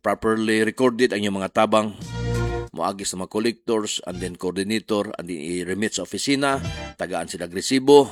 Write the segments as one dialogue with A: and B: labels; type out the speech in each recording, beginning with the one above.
A: properly recorded ang iyong mga tabang, moagi sa mga collectors and then coordinator and then i-remit sa opisina, tagaan sila agresibo.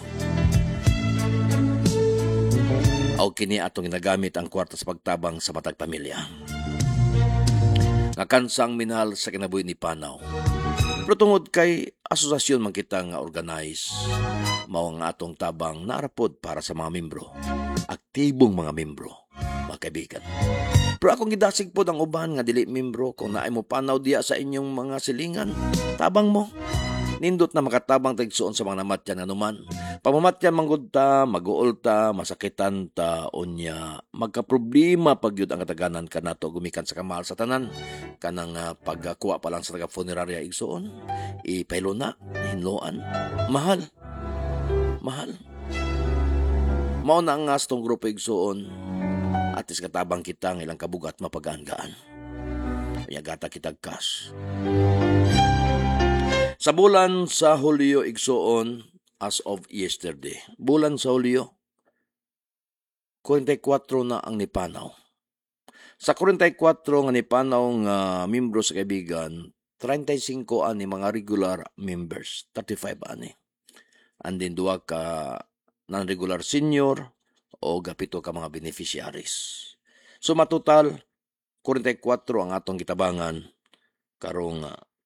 A: O kini atong ginagamit ang kwarta sa pagtabang sa matag pamilya. Nga kansang minahal sa kinabuhi ni Panaw. Pero tungod kay asosasyon man kita nga organize, mao nga atong tabang naarapod para sa mga membro. Aktibong mga membro, mga kaibigan. Pero akong gidasig po ang uban nga dili membro, kung naay mo panaw diya sa inyong mga silingan, tabang mo. Nindot na makatabang tagsuon sa mga namatyan anuman. Pamamatyan manggod ta, mag-uol ta, masakitan ta, unya, magka-problema pag yun ang kataganan ka nato gumikan sa kamahal sa tanan. Kanang pagkuha pa lang sa taga-funeraria igsuon, ipaylo na, hinloan. Mahal. Mahal. Mao na ang astong grupo igsuon, at is katabang kita ng ilang kabugat mapagaan-gaan. Kaya gata kitag cash. Sa bulan sa Hulyo igsuon, as of yesterday, bulan sa Hulyo, 44 na ang nipanaw. Sa 44 nga nipanaw nga membro sa kaibigan, 35 ani mga regular members, 35 ani. And then 2 ka non-regular senior o gapito ka mga beneficiaries. So matotal, 44 ang atong gitabangan karong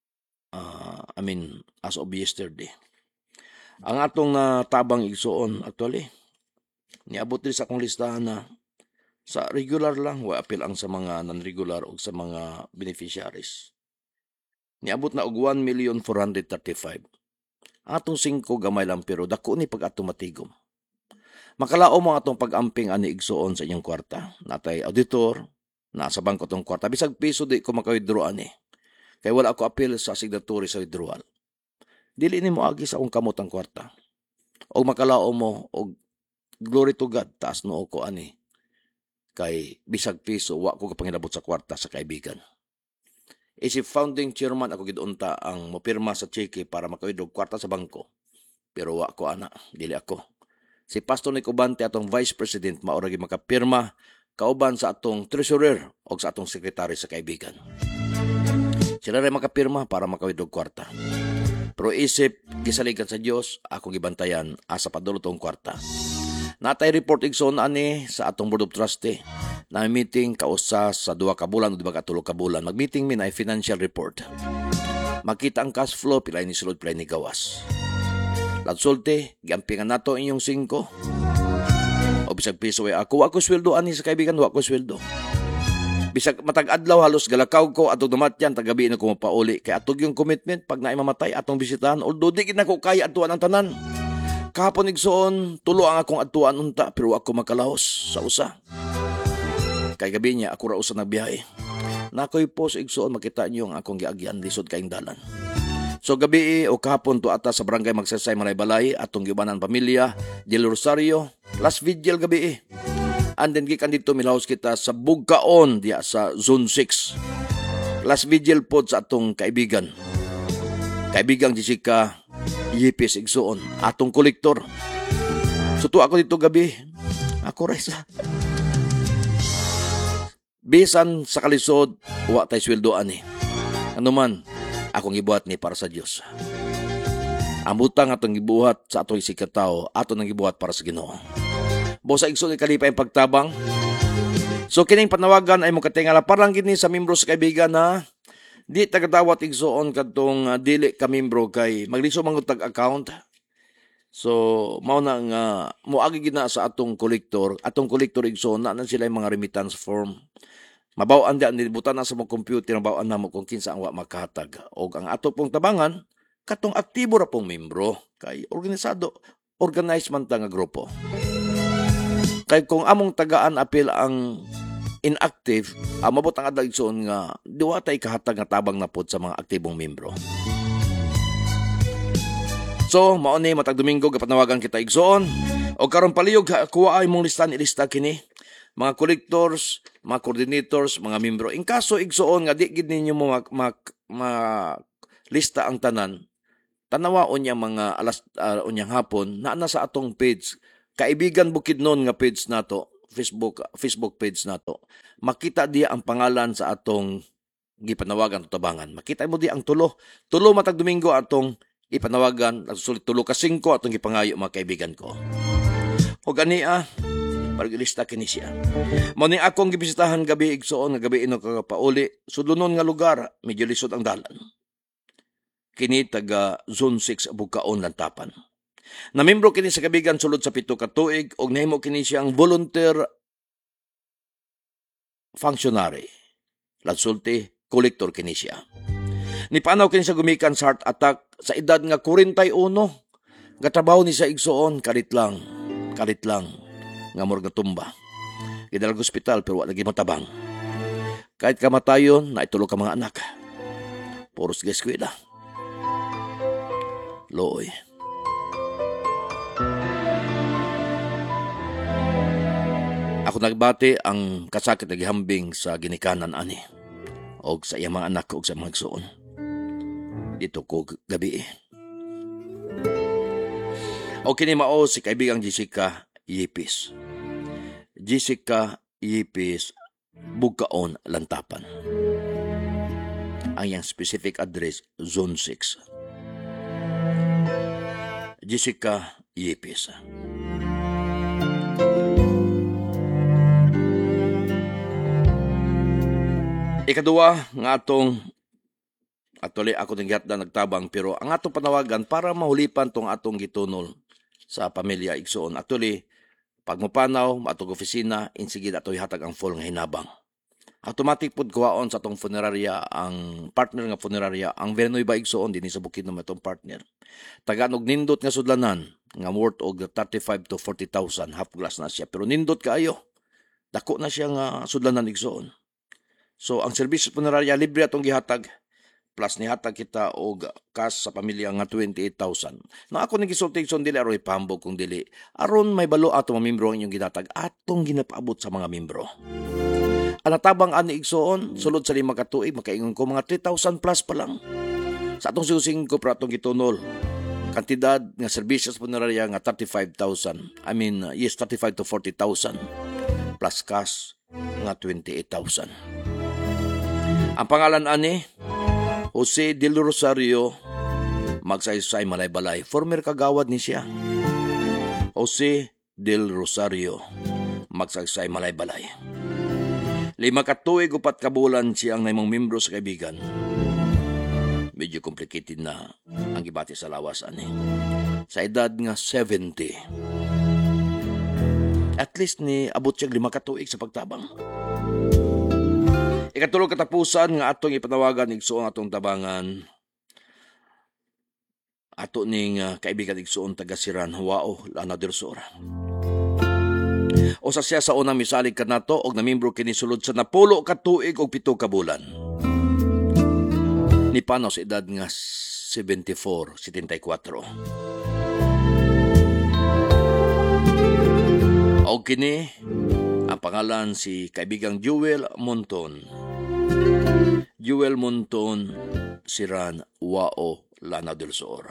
A: as of yesterday. Ang atong tabang igsuon actually, niabot din sa akong listahan na sa regular lang, wa apil ang sa mga non-regular o sa mga beneficiaries. Niabot na og 1,435,000. Atong 5 gamay lang pero dako ni pag atong matigom. Makalao mo atong pag-amping ani igsuon sa inyong kwarta. Natay auditor, nasa bangko tong kwarta. Bisag piso di ko maka-withdraw ani. Kaya wala ako appeal sa signatory sa withdrawal. Dili ni mo agi sa akong kamot ang kwarta. O makalao mo, o glory to God, taas no ko ani. Kay bisag piso, wa ko kapangilabot sa kwarta sa kaibigan. Isip founding chairman ako gidunta ang mopirma sa cheque para makawidrog kwarta sa bangko. Pero wa ko ana, dili ako. Si Pastor Nico Bante atong vice president mauragi makapirma kauban sa atong treasurer o sa atong secretary sa kaibigan. Sila rin makapirma para makawidrog kwarta. Pero isip, gisaligan sa Diyos, akong gibantayan asa padulo tong kwarta. Natay report igsoon ani sa atong board of trustee na meeting kausa sa 2 ka bulan o 2 ka 3 ka bulan. Mag-meeting min ay financial report. Makita ang cash flow, pilay ni sulod, pilay ni gawas. Latsulte, giampingan nato inyong 5. O bisag piso ay ako sweldo ani sa kaibigan, wako sweldo. Bisag matag adlaw halos galakaw ko atong namatyan tagabi na ko mapauli kay atog yung commitment pag naay mamatay atong bisitahan although di gid nako kaya atuan ang tanan. Kahapon igsoon tulo ang akong atuan unta pero ako makalahos sa usa. Kay gabi niya ako ra usa nagbiyahe. Nakoy post igsoon makita niyo ang akong giagyan lisod kaing dalan. So gabi o kahapon to ata sa barangay Magsaysay Manay-Balay atong gibanan pamilya Del Rosario last vigil gabi. And then gikan dito milahos kita sa Bugkaon diya sa Zone 6. Last vigil pod sa atong kaibigan. Kaibigang Jessica Yipis igsuon, atong kolektor. Suto ako dito gabi. Ako resa. Bisan sa kalisod, wa tay sweldo ani. Ano man, akong gibuhat ni para sa Dios. Ang butang atong gibuhat sa atong isikataw, aton ang gibuhat para sa Ginoo. Bosa igsoon ni kalipay ang pagtabang. So kining panawagan ay mo katingala parang gini sa membro sa kaibigan na di tagadawat igsoon kadtong dili ka membro kay magliso man tag account. So mao na nga moagi gina sa atong kolektor igsoon na sila yung mga remittance form. Mabaw-an diyan nibutan na sa mong computer, mabaw-an na mo kung kinsa ang wa makahatag. Og ang ato pong tabangan katong aktibo ra pong membro kay organized man ta nga grupo. Kay kung among tagaan apil ang inactive, mabot ang adlaw igsoon nga diwa tay kahatag nga tabang na pod sa mga aktibong membro. So, mao ni matag Domingo gapanawagan kita igsoon. O karon palihog kuha ay mong ilista kini. Mga collectors, mga coordinators, mga membro. In kaso igsoon nga di gid ninyo mo lista ang tanan. Tanawa unya mga alas unyang hapon na sa atong page. Kaibigan Bukidnon nga page nato, Facebook page nato. Makita diya ang pangalan sa atong gipanawagan to tabangan. Makita mo di ang tulo matag Domingo atong ipanawagan, sulit tulo ka 5 atong gipangayo mga kaibigan ko. O gania pag-ilista kini siya. Mao ni akong gibisitahan gabi igsoon nga gabi ino pauli sudlunon nga lugar, medyo lisod ang dalan. Kini taga Zone 6 Bugkaon Lantapan. Namimbro kini sa kabigan sulod sa 7 ka tuig og nahimo kini siyang volunteer functionary. Lansulti kolektor kini siya. Nipanaw kini sa gumikan sa heart attack sa edad nga 41. Gatrabaho ni sa igsoon kalit lang nga murag tumba. Gidalag ospital pero wala lagi matabang. Kahit kamatayon na itulo ka mga anak. Puros eskwela. Looy. Ako nagbati ang kasakit na gihambing sa ginikanan ani og sa iyang mga anak og sa mga igsoon. Dito ko gabi. O kini mao si kaibigang Jessica Yipis. Jessica Yipis, Bugkaon, Lantapan. Ang iyang specific address, Zone 6. Jessica Yipis. Ikaduwa nga atong actually ako din na nagtabang pero ang atong panawagan para mahulipan tong atong gitunol sa pamilya igsoon. Actually pag mopanaw atong opisina insigid ato ihatag ang full nga hinabang. Automatic pud kuhaon sa atong funeraria ang partner nga funeraria ang Vernoy ba igsoon dinhi sa Bukidnon atong partner. Tagaan og nindot nga sudlanan nga worth og 35 to 40,000 half glass na siya pero nindot kaayo. Dako na siya nga sudlanan igsoon. So ang serbisyo funeraria libre atong gihatag plus nihatag kita og cash sa pamilya nga 28,000. Na ako nagisultation dili aron ipambog kung dili aron may balo ato mga membro ang inyong ginatag atong ginapaabot sa mga membro. Ang natabang ani igsoon sulod sa 5 ka tuig makaingon ko mga 3,000 plus pa lang. Sa atong susingko para atong gitunol kantidad nga serbisyo funeraria nga 35,000. 35 to 40,000 plus cash nga 28,000. Ang pangalan ani Jose Del Rosario Magsaysay Malay-Balay. Former kagawad ni siya. Jose Del Rosario Magsaysay Malay-Balay. 5 ka tuig 4 ka bulan siyang naimong membro sa kaibigan. Medyo complicated na ang gibati sa lawas ani. Sa edad nga 70. At least ni abot siya 5 ka tuig sa pagtabang. Ikatulog katapusan nga atong ipanawagan igsoon atong tabangan. Ato ning kaibigan igsoon taga Siran, Wao, Lana del Sur. O sa siya sa unang misalig ka nato og namimbro kini sulod sa 10 ka tuig og 7 ka bulan. Ni panaw sa edad nga 74. O kini ang pangalan si kaibigang Jewel Monton. Jewel Monton, Siran, Wao, Lana del Sur.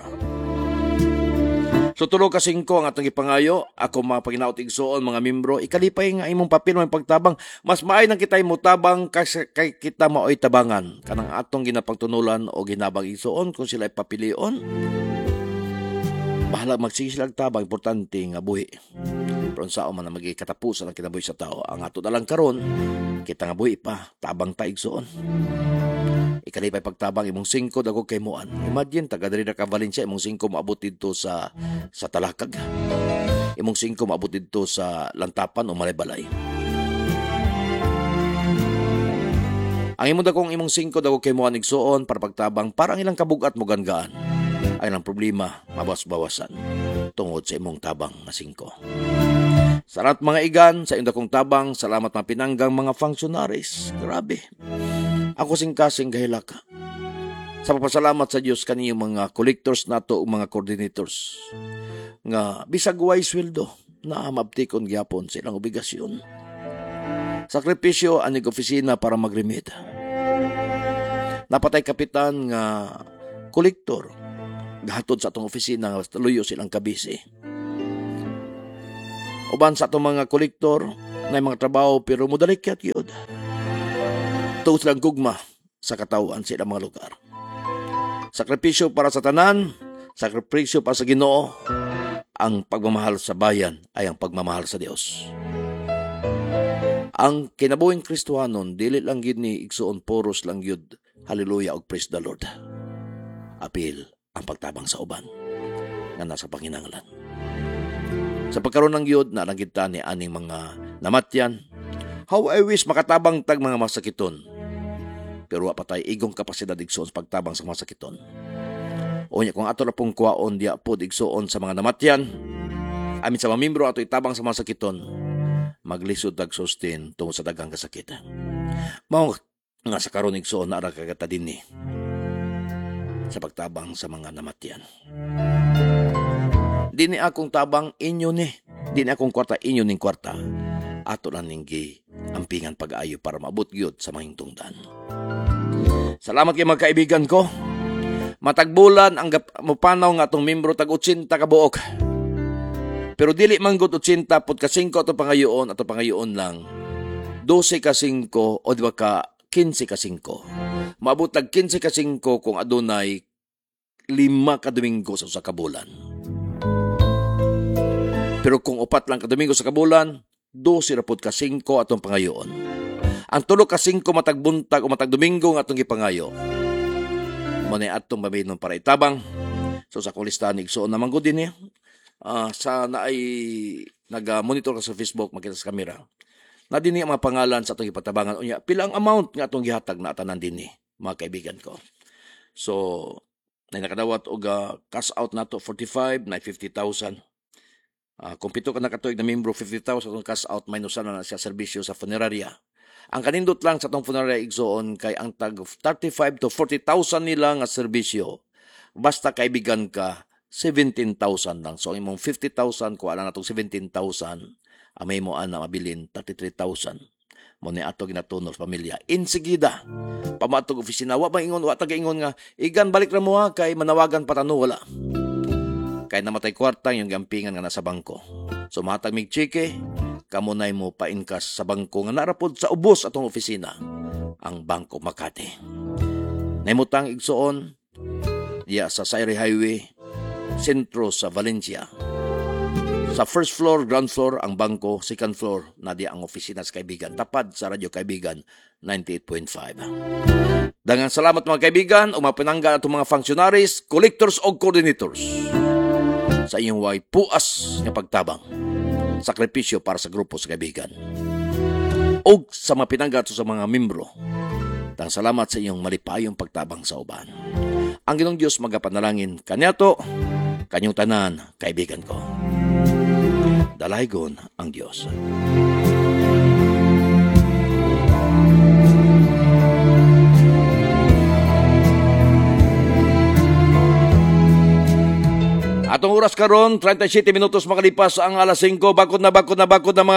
A: So 3 ka 5 ang atong ipangayo. Ako mga paginaot igsoon mga membro, ikalipay nga imong papel may pagtabang. Mas maay nang kitay mo tabang kay kita maoy tabangan. Kanang atong ginapagtunulan o ginabang igsoon kung sila papilion. Bahala magsige sila tabang, importante nga buhi. Pero sao man na magikatapusan ang kinabuhi sa tao. Ang ato na lang karon, kita nga buhi pa, tabang ta igsoon. Ikalipay pagtabang imong 5 dagog kay muan. Imagine taga diri na ka Valencia imong 5 maabot didto sa Talakag. Imong 5 maabot didto sa Lantapan o Malay-Balay. Ang imong dagong imong 5 dagog kay muan igsoon para pagtabang para ang ilang kabugat mo gangaan. Ay lang problema mabawas-bawasan tungod sa imong tabang na 5. Sarat mga igan sa imong dakong tabang, salamat mga pinanggang mga functionaries. Grabe. Ako sing-kasing gahilak. Sa papasalamat sa Dios kaniyong mga collectors nato o mga coordinators nga bisag way sweldo na mabtikon gyapon sa ilang obligasyon. Sakripisyo anig opisina para mag-remit. Napatay kapitan nga kolektor gahatod sa atong opisina luyo silang kabisi. Uban sa atong mga kolektor na mga trabaho pero mudalikyat yun. Tuos lang gugma sa katawan sa ilang mga lugar. Sakripisyo para sa tanan, sakripisyo para sa Ginoo. Ang pagmamahal sa bayan ay ang pagmamahal sa Dios. Ang kinabuhing Kristohanon, dili lang yun ni igsuon poros lang yun. Hallelujah og praise the Lord. Apil ang pagtabang sa uban nga nasa panginahanglan. Sa pagkaroon ng yun, nalangita ni aning mga namatyan. How I wish makatabang tag mga masakiton. Pero wa patay igong kapasidad igsuon sa pagtabang sa masakiton. O niya kung ato na pong kuwaon diya po igsuon sa mga namatyan, amin sa mga membro ato itabang sa masakiton, maglisod tag sustain tungod sa daghang kasakit. Mao nga sa karon igsuon na ara kagata dinhi sa pagtabang sa mga namatyan. Dini akong tabang inyo ni, dini akong kwarta inyo ning kwarta. Ato lang ninggi ampingan pag-ayo para maabot gyud sa mahintungdan. Salamat kay mga kaibigan ko. Matagbulan ang mupanaw nga atong membro tag 80 ka buok. Pero dili man gud 80 pud ka 5 ato pangayoon lang. 12 ka 5 o di ba ka 15 ka 5. Maabot tag 15 ka 5 kung adunay 5 ka Domingo sa usa ka bulan. Pero kung 4 lang ka Domingo sa kabulan, 12 ra pud ka 5 atong pangayoon. Ang tulo ka 5 matag buntag o matag Domingo nga atong gipangayo. Mo ni atong babinon para itabang. So sa akong listahan igsuon naman gud dinhi. Sa naay nag-monitor ka sa Facebook, makita sa kamera. Na dinhi ang mga pangalan sa atong ipatabangan unya. Pila ang amount nga atong gihatag na tanan dinhi, mga kaibigan ko. So na nakadawat og cash out nato 45 na 50,000. Kung pito ka nakatuig na membro 50,000 cash out minus na siya serbisyo sa funeraria. Ang kanindot lang sa atong funeraria igsuon kay ang tag 35 to 40,000 nila nga serbisyo. Basta kaibigan ka 17,000 lang. So imong 50,000 kuha lang natong 17,000. Amay mo ana mabilin 33,000. Mo ni ato ginatunol pamilya. Insigida pamatog opisina wa bang ingon wa taga-ingon nga igan balik ra mo ha kay manawagan patano wala. Kay namatay kwarta yung gampingan nga nasa bangko. So matag mig chike kamunay mo pa-inkas sa bangko nga narapod sa ubos atong opisina ang Bangko Makati. Naimutang igsuon diya sa Sayre Highway, sentro sa Valencia. Sa first floor, ground floor ang bangko, second floor na diya ang opisina sa kaibigan. Tapad sa Radyo Kaibigan 98.5. Daghang salamat mga kaibigan o mapinangga atong mga functionaries, collectors o coordinators sa inyong way puas nga pagtabang. Sakripisyo para sa grupo sa kaibigan. O sa mapinangga sa mga membro. Dang salamat sa inyong malipayong pagtabang sa uban. Ang Ginoong Diyos magapanalangin kanyato, kanyong tanan, kaibigan ko. Dalaygon ang Diyos. Atong oras karon 37 minutos makalipas ang alas 5 bakod na mga